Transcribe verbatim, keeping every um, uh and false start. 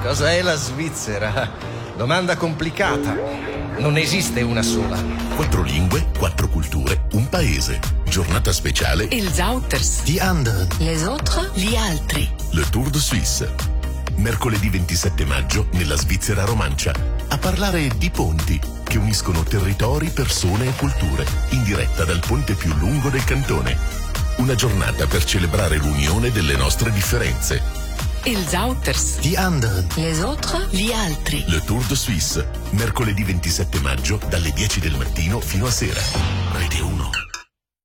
Cosa è la Svizzera? Domanda complicata. Non esiste una sola. Quattro lingue, quattro culture, un paese. Giornata speciale. Ils Auters. Die anderen. Les autres. Gli altri. Le Tour de Suisse. Mercoledì ventisette maggio nella Svizzera romancia. A parlare di ponti che uniscono territori, persone e culture. In diretta dal ponte più lungo del cantone. Una giornata per celebrare l'unione delle nostre differenze. Ils Auters. Die anderen. Les autres. Gli altri. Le Tour de Suisse. Mercoledì ventisette maggio dalle dieci del mattino fino a sera. Rete uno.